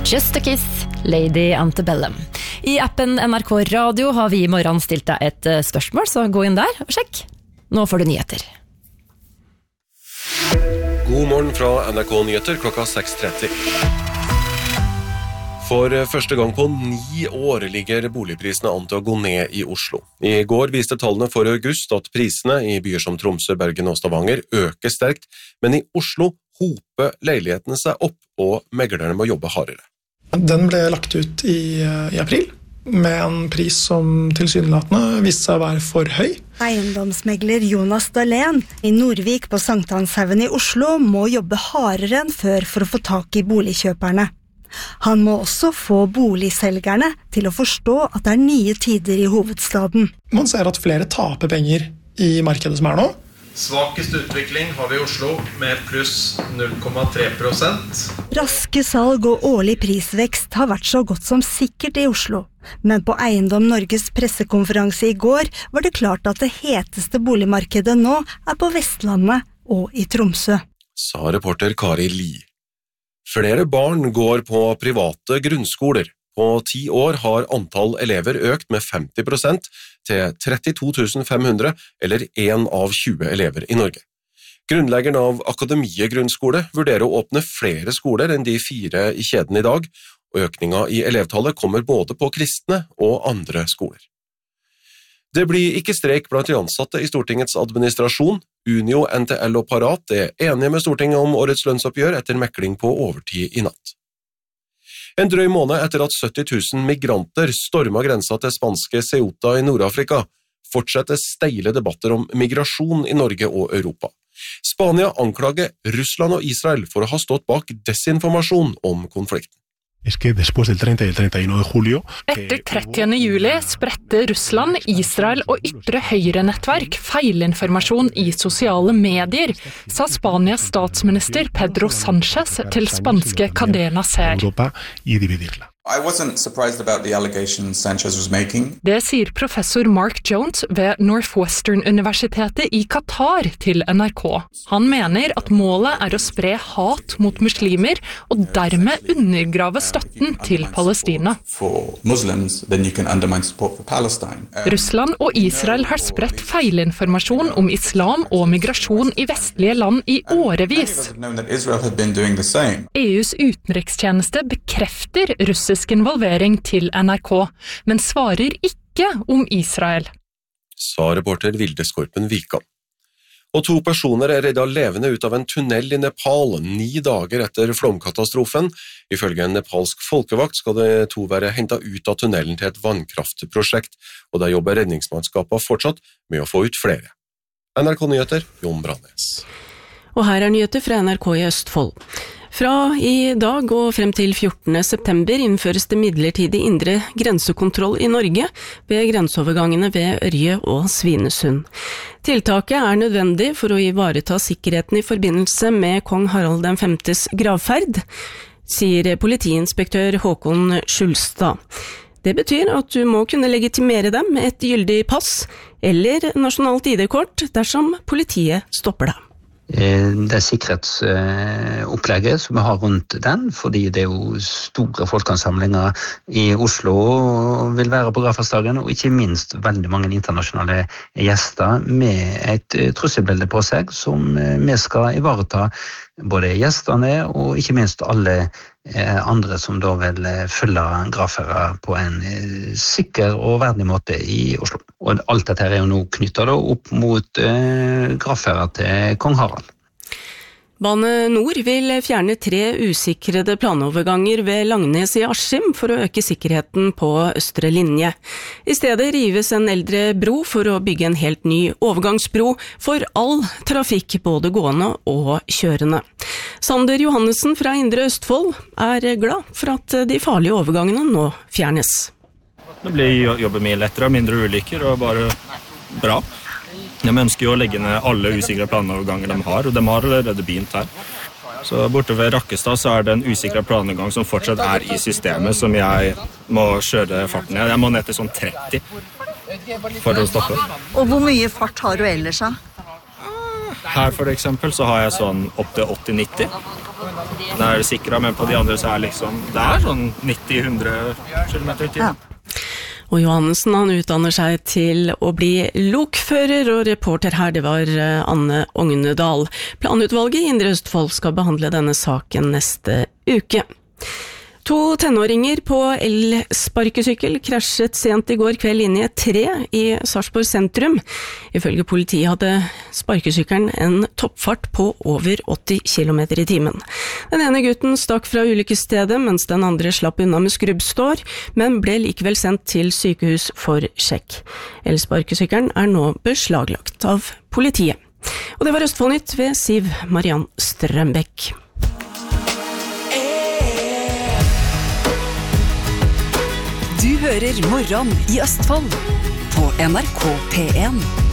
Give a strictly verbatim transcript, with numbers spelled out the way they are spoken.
Just a Kiss, Lady Antebellum. I appen N R K Radio har vi I morgen stilt deg et spørsmål, så gå inn der og sjekk. Nå får du nyheter. God morgen fra N R K Nyheter klokka seks tretti. For første gang på ni år ligger boligprisene an til å gå ned I Oslo. I går viste tallene for august at prisene I byer som Tromsø, Bergen og Stavanger øker sterkt, men I Oslo hoper leilighetene seg opp, og meglerne må jobbe hardere. Den ble lagt ut I, I april, med en pris som tilsynelatende viste seg å være for høy. Eiendomsmegler Jonas Dahlén I Nordvik på Sankthanshaugen I Oslo må jobbe hardere enn før for å få tak I boligkjøperne. Han må også få boligselgerne til å forstå at det er nye tider I hovedstaden. Man ser at flere taper penger I markedet som er nå. Svakest utvikling har vi I Oslo med pluss null komma tre prosent. Raske salg og årlig prisvekst har vært så godt som sikkert I Oslo. Men på Eiendom Norges pressekonferanse I går var det klart at det heteste boligmarkedet nå er på Vestlandet og I Tromsø. Sa reporter Kari Li. Flere barn går på private grunnskoler. På ti år har antall elever økt med femti prosent til trettito tusen fem hundre, eller en av tjue elever I Norge. Grunnleggeren av Akademiet grunnskole vurderer å åpne flere skoler enn de fire I kjeden I dag, og økningen I elevtallet kommer både på kristne og andre skoler. Det blir ikke streik blant de ansatte I Stortingets administrasjon. Unio, N T L og Parat er enige med Stortinget om årets lønnsoppgjør etter mekling på overtid I natt. En drøy måned etter at sytti tusen migranter stormet grensa til spanske Ceuta I Nord-Afrika, fortsetter steile debatter om migrasjon I Norge og Europa. Spania anklager Russland og Israel for å ha stått bak desinformasjon om konflikten. Es que después del treinta y el treinta y uno de julio... Etter trettiende juli spredte Russland, Israel og ytre høyre-nettverk feilinformasjon I sosiale medier, sa Spanias statsminister Pedro Sánchez til spanske Cadena Ser. Europa y dividirla. I wasn't surprised about the allegations Sanchez was making. Det sier professor Mark Jones ved Northwestern-universitetet I Qatar til N R K. Han mener at målet er å spre hat mot muslimer og dermed undergrave støtten til Palestina. For Muslims, then you can undermine support for Palestine. Russland og Israel har spredt feilinformasjon om islam og migrasjon I vestlige land I årevis. EUs utenrikstjeneste bekrefter russisk involvering til N R K, men svarer ikke om Israel. Sa reporter Vilde Skorpen Vika. Og to personer er reddet levende ut av en tunnel I Nepal ni dager etter flomkatastrofen. Ifølge en nepalsk folkevakt skal de to være hentet ut av tunnelen til et vannkraftprosjekt, og der jobber redningsmannskapet fortsatt med å få ut flere. N R K Nyheter, Jon Brannes. Og her er nyheter fra N R K I Østfold. Fra I dag og frem til fjortende september innføres det midlertidig indre grensekontroll I Norge ved grenseovergangene ved Ørje og Svinesund. Tiltaket er nødvendig for å ivareta sikkerheten I forbindelse med kong Harald den femtes gravferd, sier politiinspektør Håkon Skjulstad. Det betyr at du må kunne legitimere dem med et gyldig pass eller nasjonalt I D-kort dersom politiet stopper deg. Det sikkerhetsopplegget som vi har rundt den, fordi det er jo store folkeansamlinger I Oslo vil være på gravferdsdagen, og ikke minst veldig mange internasjonale gjester med et trusselbilde på seg, som vi skal ivareta både gjestene og ikke minst alle andre som da vil følge gravferder på en sikker og verdig måte I Oslo. Og alt dette er jo nå knyttet da opp mot eh, gravferder til kong Harald. Bane Nor vil fjerne tre usikrede planoverganger ved Langnes I Askim for å øke sikkerheten på østre linje. I stedet rives en eldre bro for å bygge en helt ny overgangsbro for all trafikk, både gående og kjørende. Sander Johannessen fra Indre Østfold er glad for at de farlige overgangene nå fjernes. Det blir jobbe mye lettere, mindre ulykker og bare bra. De ønsker jo å legge ned alle usikre planoverganger de har, og de har allerede begynt her. Så borte ved Rakkestad så er det en usikker planovergang som fortsatt er I systemet, som jeg må kjøre farten ned. Jeg må ned til sånn tretti for å stoppe. Og hvor mye fart har du ellers da? Her for eksempel så har jeg sånn opp til åtti nitti. Det er sikret, men på de andre så er liksom, det er sånn nitti til hundre kilometer i tiden. Og Johannessen han utdanner seg til å bli lokfører, og reporter her det var Anne Ognedal. Planutvalget i Indre Østfold skal behandle denne saken neste uke. To tenåringer på el-sparkesykkel krasjet sent i går kveld inn i et tre i Sarpsborg sentrum. Ifølge politiet hadde sparkesykkelen en toppfart på over åtti kilometer i timen. Den ene gutten stakk fra ulykkesstedet, mens den andre slapp unna med skrubbstår, men ble likevel sendt til sykehus for sjekk. El-sparkesykkelen er nå beslaglagt av politiet. Og det var Østfoldnytt ved Siv Mariann Strømbekk. Du hører Morgen i Østfold på N R K P en.